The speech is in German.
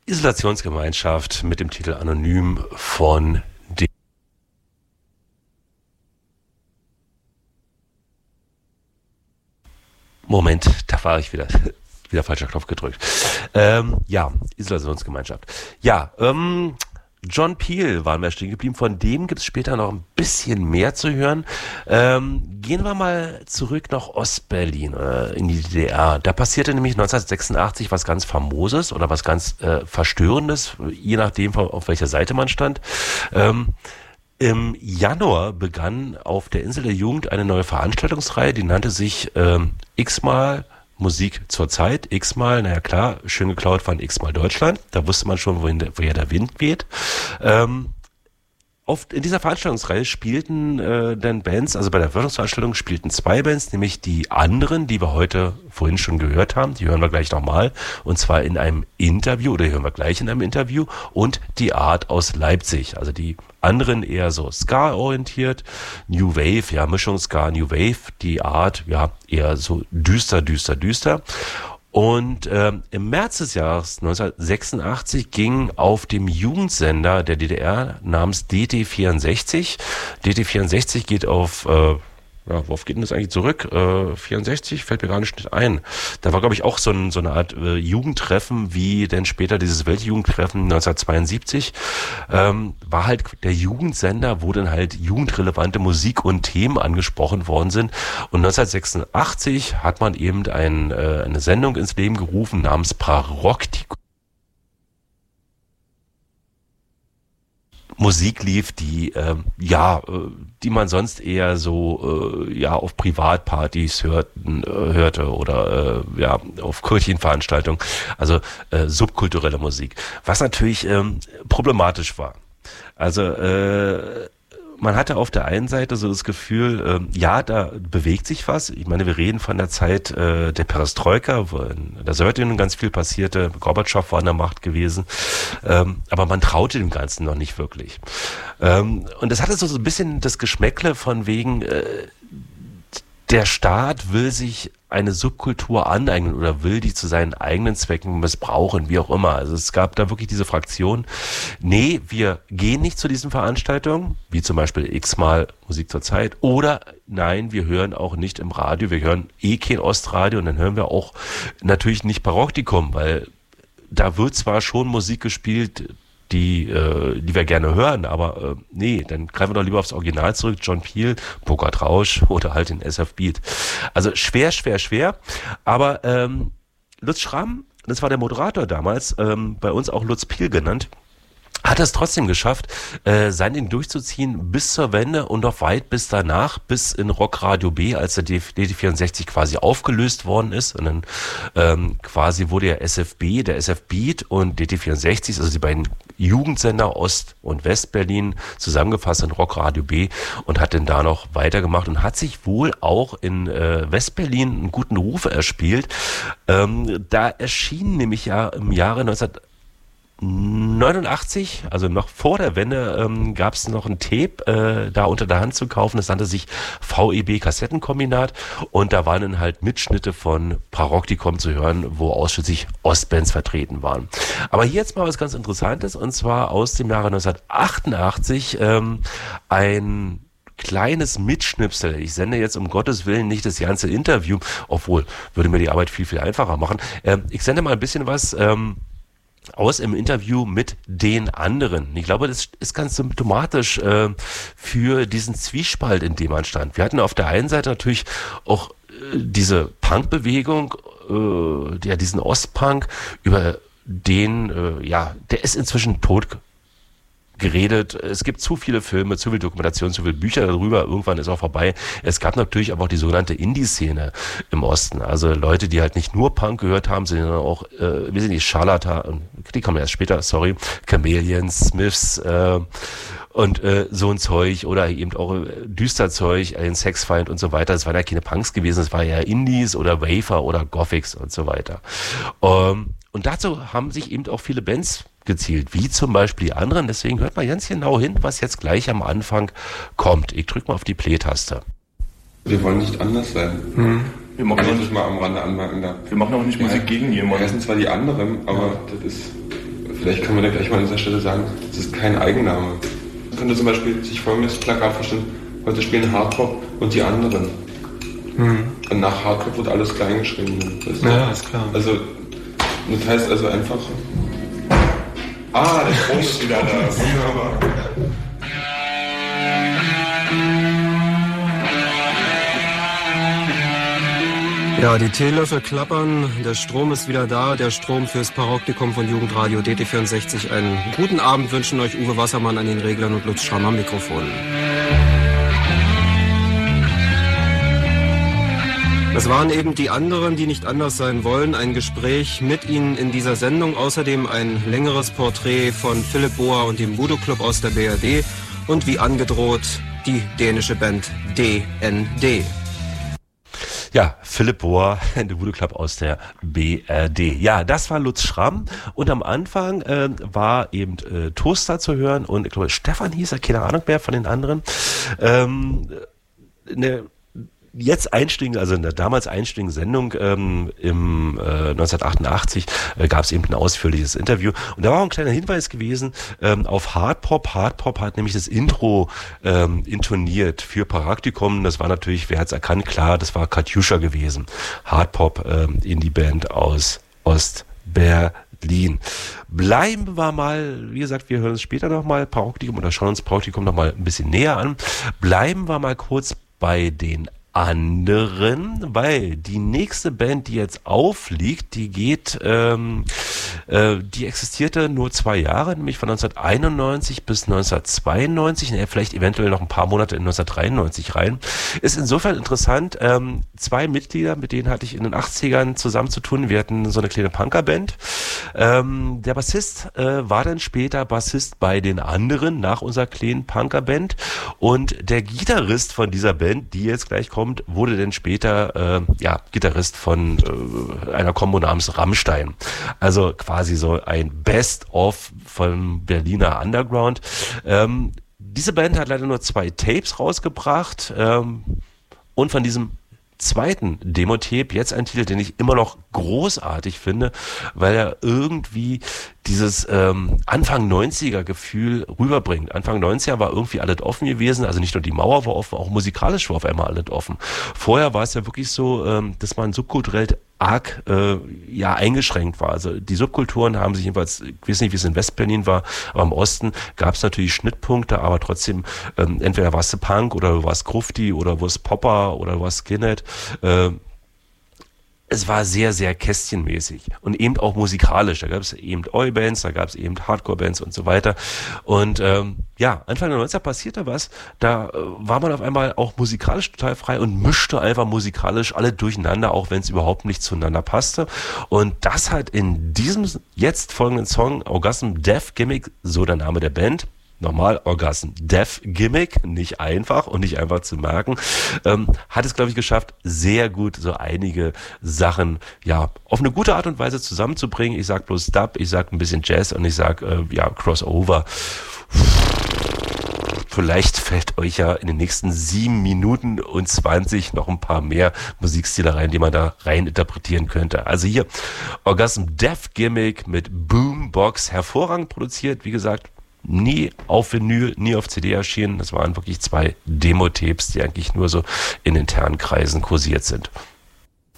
Isolationsgemeinschaft mit dem Titel Anonym von dem Moment, da war ich wieder falscher Knopf gedrückt. Isolationsgemeinschaft. John Peel waren wir stehen geblieben. Von dem gibt es später noch ein bisschen mehr zu hören. Gehen wir mal zurück nach Ostberlin, in die DDR. Da passierte nämlich 1986 was ganz Famoses oder was ganz Verstörendes, je nachdem, auf welcher Seite man stand. Im Januar begann auf der Insel der Jugend eine neue Veranstaltungsreihe, die nannte sich X-mal Musik zur Zeit, X-mal, naja klar, schön geklaut von X-mal Deutschland, da wusste man schon, woher der Wind weht. In dieser Veranstaltungsreihe spielten dann Bands, also bei der Eröffnungsveranstaltung spielten 2 Bands, nämlich die anderen, die wir heute vorhin schon gehört haben, die hören wir gleich nochmal, und zwar in einem Interview, oder hören wir gleich in einem Interview, und die Art aus Leipzig, also die anderen eher so Ska-orientiert, New Wave, ja, Mischung Ska, New Wave, die Art, ja, eher so düster. Und im März des Jahres 1986 ging auf dem Jugendsender der DDR namens DT64, DT64 geht auf, worauf geht denn das eigentlich zurück? 64 fällt mir gar nicht ein. Da war, glaube ich, auch so eine Art Jugendtreffen, wie denn später dieses Weltjugendtreffen 1972. War halt der Jugendsender, wo dann halt jugendrelevante Musik und Themen angesprochen worden sind. Und 1986 hat man eben eine Sendung ins Leben gerufen namens Paroktikum. Musik lief, die man sonst eher so auf Privatpartys hörte oder auf Kirchenveranstaltungen, also subkulturelle Musik, was natürlich problematisch war. Also man hatte auf der einen Seite so das Gefühl, da bewegt sich was. Ich meine, wir reden von der Zeit der Perestroika, wo in der Sowjetunion ganz viel passierte. Gorbatschow war an der Macht gewesen. Aber man traute dem Ganzen noch nicht wirklich. Und das hatte so ein bisschen das Geschmäckle von wegen, der Staat will sich eine Subkultur aneignen oder will die zu seinen eigenen Zwecken missbrauchen, wie auch immer. Also es gab da wirklich diese Fraktion, nee, wir gehen nicht zu diesen Veranstaltungen, wie zum Beispiel X-mal Musik zur Zeit, oder nein, wir hören auch nicht im Radio, wir hören kein Ostradio, und dann hören wir auch natürlich nicht Paroktikum, weil da wird zwar schon Musik gespielt, die wir gerne hören, aber nee, dann greifen wir doch lieber aufs Original zurück, John Peel, Burkhard Rausch oder halt den SF Beat. Also schwer, aber Lutz Schramm, das war der Moderator damals, bei uns auch Lutz Peel genannt, hat es trotzdem geschafft, sein Ding durchzuziehen bis zur Wende und noch weit bis danach, bis in Rockradio B, als der DT64 quasi aufgelöst worden ist. Und dann quasi wurde ja SFB, der SF Beat und DT64, also die beiden Jugendsender Ost- und Westberlin, zusammengefasst in Rockradio B und hat dann da noch weitergemacht und hat sich wohl auch in Westberlin einen guten Ruf erspielt. Da erschien nämlich ja im Jahre 1989, also noch vor der Wende, gab es noch ein Tape da unter der Hand zu kaufen. Das nannte sich VEB Kassettenkombinat und da waren dann halt Mitschnitte von Paroktikum zu hören, wo ausschließlich Ostbands vertreten waren. Aber hier jetzt mal was ganz Interessantes, und zwar aus dem Jahre 1988 ein kleines Mitschnipsel. Ich sende jetzt um Gottes Willen nicht das ganze Interview, obwohl würde mir die Arbeit viel, viel einfacher machen. Ich sende mal ein bisschen was aus im Interview mit den anderen. Ich glaube, das ist ganz symptomatisch für diesen Zwiespalt, in dem man stand. Wir hatten auf der einen Seite natürlich auch diese Punkbewegung, diesen Ostpunk, über den, der ist inzwischen tot geredet. Es gibt zu viele Filme, zu viel Dokumentation, zu viele Bücher darüber. Irgendwann ist auch vorbei. Es gab natürlich aber auch die sogenannte Indie-Szene im Osten. Also Leute, die halt nicht nur Punk gehört haben, sondern auch, wir sind die Scharlatan, die kommen erst später, Chameleons, Smiths, und so ein Zeug oder eben auch Düsterzeug, ein Sexfeind und so weiter. Das waren ja keine Punks gewesen, das war ja Indies oder Wafer oder Gothics und so weiter. Und dazu haben sich eben auch viele Bands gezielt, wie zum Beispiel die anderen. Deswegen hört mal ganz genau hin, was jetzt gleich am Anfang kommt. Ich drücke mal auf die Play-Taste. Wir wollen nicht anders sein. Wir machen auch nicht mal am Rande anmerken da. Wir machen auch nicht Musik gegen jemanden. Wir sind zwar die anderen, aber das ist Vielleicht kann man da gleich mal an dieser Stelle sagen, das ist kein Eigenname. Man könnte zum Beispiel sich folgendes Plakat vorstellen: Heute spielen Hardpop und die anderen. Und nach Hardpop wird alles klein geschrieben. Ja, ist klar. Also, das heißt also einfach... der Strom ist wieder da. Wunderbar. Ja, die Teelöffel klappern, der Strom ist wieder da, der Strom fürs Paroptikum von Jugendradio DT64. Einen guten Abend wünschen euch Uwe Wassermann an den Reglern und Lutz Schramm am Mikrofon. Das waren eben die anderen, die nicht anders sein wollen. Ein Gespräch mit ihnen in dieser Sendung. Außerdem ein längeres Porträt von Philipp Boa und dem Voodoo Club aus der BRD. Und wie angedroht, die dänische Band DND. Ja, Philipp Boa, der Voodoo Club aus der BRD. Ja, das war Lutz Schramm und am Anfang war eben Toaster zu hören und ich glaube Stefan hieß er, keine Ahnung mehr von den anderen. Jetzt einstiegen, also in der damals einstiegen Sendung im 1988 gab es eben ein ausführliches Interview und da war auch ein kleiner Hinweis gewesen auf Hardpop. Hardpop hat nämlich das Intro intoniert für Paroptikum. Das war natürlich, wer hat's erkannt, klar, das war Katjuscha gewesen. Hardpop Indie-Band aus Ostberlin. Bleiben wir mal, wie gesagt, wir hören uns später nochmal Paroptikum oder schauen uns Paroptikum nochmal ein bisschen näher an. Bleiben wir mal kurz bei den anderen, weil die nächste Band, die jetzt aufliegt, die existierte nur 2 Jahre, nämlich von 1991 bis 1992, vielleicht eventuell noch ein paar Monate in 1993 rein. Ist insofern interessant, 2 Mitglieder, mit denen hatte ich in den 80ern zusammen zu tun. Wir hatten so eine kleine Punkerband. Der Bassist war dann später Bassist bei den anderen nach unserer kleinen Punkerband und der Gitarrist von dieser Band, die jetzt gleich kommt, wurde dann später Gitarrist von einer Kombo namens Rammstein. Also quasi so ein Best-of von Berliner Underground. Diese Band hat leider nur 2 Tapes rausgebracht und von diesem zweiten Demo-Tape jetzt ein Titel, den ich immer noch großartig finde, weil er irgendwie dieses Anfang 90er Gefühl rüberbringt. Anfang 90er war irgendwie alles offen gewesen, also nicht nur die Mauer war offen, auch musikalisch war auf einmal alles offen. Vorher war es ja wirklich so, dass man subkulturell arg eingeschränkt war. Also die Subkulturen haben sich jedenfalls, ich weiß nicht, wie es in Westberlin war, aber im Osten gab es natürlich Schnittpunkte, aber trotzdem entweder warst du Punk oder du warst Grufti oder du warst Popper oder du warst Skinhead. Es war sehr, sehr kästchenmäßig und eben auch musikalisch. Da gab es eben Oi-Bands, da gab es eben Hardcore-Bands und so weiter. Und Anfang der 90er passierte was. Da war man auf einmal auch musikalisch total frei und mischte einfach musikalisch alle durcheinander, auch wenn es überhaupt nicht zueinander passte. Und das hat in diesem jetzt folgenden Song Orgasm Death Gimmick, so der Name der Band, nochmal, Orgasm Death Gimmick, nicht einfach und nicht einfach zu merken, hat es, glaube ich, geschafft, sehr gut so einige Sachen, auf eine gute Art und Weise zusammenzubringen. Ich sag bloß Dub, ich sag ein bisschen Jazz und ich sag, Crossover. Vielleicht fällt euch ja in den nächsten 7 Minuten und 20 noch ein paar mehr Musikstile rein, die man da rein interpretieren könnte. Also hier, Orgasm Death Gimmick mit Boombox, hervorragend produziert, wie gesagt, nie auf Vinyl, nie auf CD erschienen. Das waren wirklich 2 Demo-Tapes, die eigentlich nur so in internen Kreisen kursiert sind.